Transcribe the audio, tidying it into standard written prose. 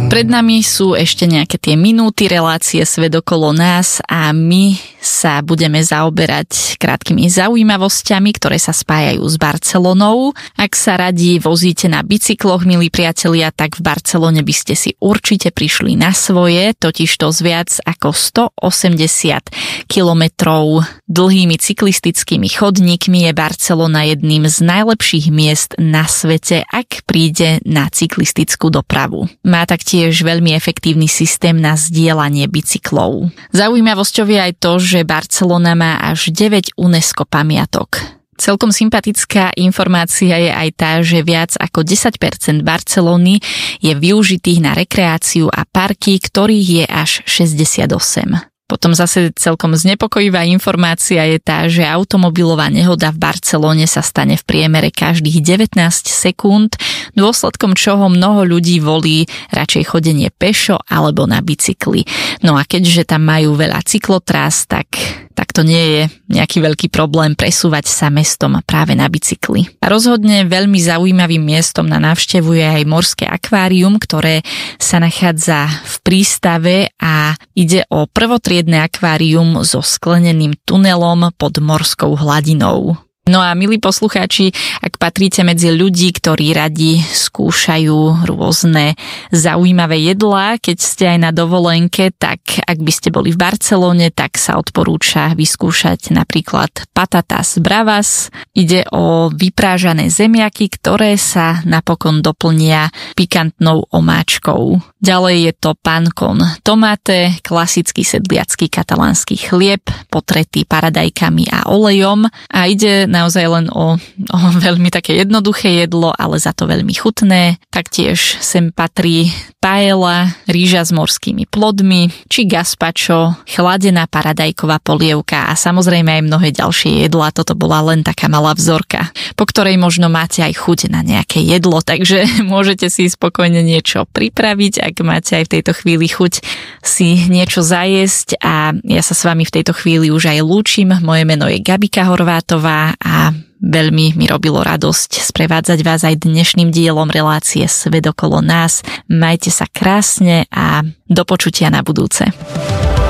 Pred nami sú ešte nejaké tie minúty relácie Svet okolo nás a my sa budeme zaoberať krátkými zaujímavosťami, ktoré sa spájajú s Barcelonou. Ak sa radi vozíte na bicykloch, milí priatelia, tak v Barcelone by ste si určite prišli na svoje, totižto s viac ako 180 kilometrov dlhými cyklistickými chodníkmi je Barcelona jedným z najlepších miest na svete, ak príde na cyklistickú dopravu. Má taktiež veľmi efektívny systém na zdieľanie bicyklov. Zaujímavosťou je aj to, že Barcelona má až 9 UNESCO pamiatok. Celkom sympatická informácia je aj tá, že viac ako 10% Barcelony je využitých na rekreáciu a parky, ktorých je až 68. Potom zase celkom znepokojivá informácia je tá, že automobilová nehoda v Barcelone sa stane v priemere každých 19 sekúnd, dôsledkom čoho mnoho ľudí volí radšej chodenie pešo alebo na bicykli. No a keďže tam majú veľa cyklotrás, tak to nie je nejaký veľký problém presúvať sa mestom práve na bicykli. A rozhodne veľmi zaujímavým miestom na návštevu je aj morské akvárium, ktoré sa nachádza v prístave a ide o prvotriedne akvárium so skleneným tunelom pod morskou hladinou. No a milí poslucháči, ak patríte medzi ľudí, ktorí radi skúšajú rôzne zaujímavé jedlá, keď ste aj na dovolenke, tak ak by ste boli v Barcelone, tak sa odporúča vyskúšať napríklad patatas bravas. Ide o vyprážané zemiaky, ktoré sa napokon doplnia pikantnou omáčkou. Ďalej je to pan con tomate, klasický sedliacky katalánsky chlieb, potretý paradajkami a olejom a ide naozaj len o veľmi také jednoduché jedlo, ale za to veľmi chutné. Taktiež sem patrí paella, rýža s morskými plodmi, či gazpacho, chladená paradajková polievka a samozrejme aj mnohé ďalšie jedlá. Toto bola len taká malá vzorka, po ktorej možno máte aj chuť na nejaké jedlo, takže môžete si spokojne niečo pripraviť, ak máte aj v tejto chvíli chuť si niečo zajesť a ja sa s vami v tejto chvíli už aj lúčim. Moje meno je Gabika Horvátová a veľmi mi robilo radosť sprevádzať vás aj dnešným dielom relácie Svet okolo nás. Majte sa krásne a do počutia na budúce.